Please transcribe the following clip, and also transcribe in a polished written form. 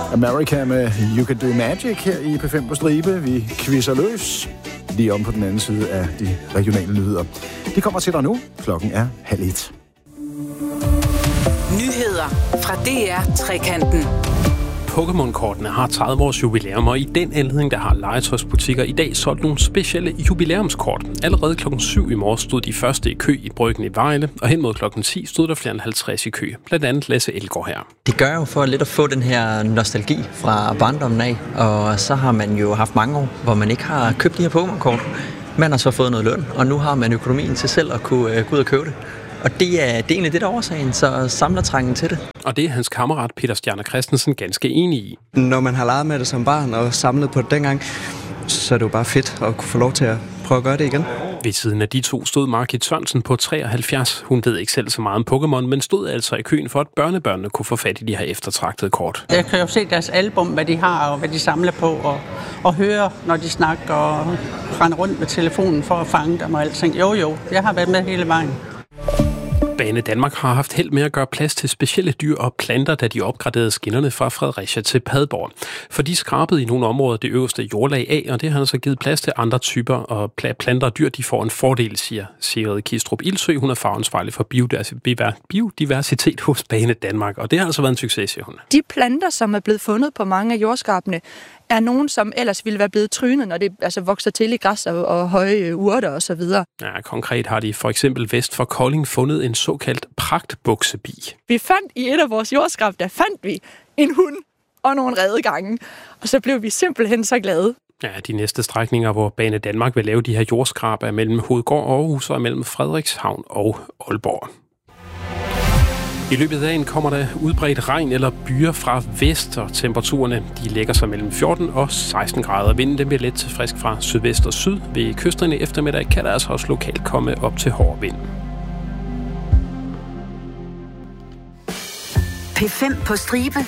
America med You Can Do Magic her i P5 på stribe. Vi quizzer løs lige om på den anden side af de regionale nyheder. Det kommer til dig nu. Klokken er 12:30. Nyheder fra DR Trekanten. Pokémon-kortene har 30 års jubilæum, og i den anledning, der har legetøjsbutikker i dag solgt nogle specielle jubilæumskort. Allerede klokken 7 i morges stod de første i kø i Bryggen i Vejle, og hen mod klokken 10 stod der flere end 50 i kø. Blandt andet Lasse Elgaard her. Det gør jo for lidt at få den her nostalgi fra barndommen af, og så har man jo haft mange år, hvor man ikke har købt de her Pokémon-kort. Man har så fået noget løn, og nu har man økonomien til selv at kunne gå ud og købe det. Og det er egentlig det, der er årsagen, så samler trængen til det. Og det er hans kammerat Peter Stjerner Christensen ganske enig i. Når man har leget med det som barn og samlet på det dengang, så er det jo bare fedt at kunne få lov til at prøve at gøre det igen. Ved siden af de to stod Margit Sørensen på 73. Hun ved ikke selv så meget om Pokémon, men stod altså i køen for, at børnebørnene kunne få fat i de her eftertragtede kort. Jeg kan jo se deres album, hvad de har og hvad de samler på, og høre, når de snakker og render rundt med telefonen for at fange dem og alting. Jo, jeg har været med hele vejen. Bane Danmark har haft held med at gøre plads til specielle dyr og planter, da de opgraderede skinnerne fra Fredericia til Padborg. For de skrabede i nogle områder det øverste jordlag af, og det har altså givet plads til andre typer og planter og dyr, de får en fordel, siger Sigrid Kistrup Ildsø. Hun er fagansvarlig for biodiversitet hos Bane Danmark, og det har altså været en succes, siger hun. De planter, som er blevet fundet på mange af jordskrabene, er nogen, som ellers ville være blevet trynet, når det altså vokser til i græs og høje urter og så videre. Ja, konkret har de for eksempel vest for Kolding fundet en såkaldt pragtbuksebi. Vi fandt i et af vores jordskrab, der fandt vi en hund og nogle redegange, og så blev vi simpelthen så glade. Ja, de næste strækninger, hvor Bane Danmark vil lave de her jordskrab, er mellem Hovedgård og Aarhus og mellem Frederikshavn og Aalborg. I løbet af dagen kommer der udbredt regn eller byer fra vest, og temperaturerne de lægger sig mellem 14 og 16 grader. Vinden den bliver let til frisk fra sydvest og syd. Ved kysterne i eftermiddag kan der altså også lokalt komme op til hård vind. P5 på stribe.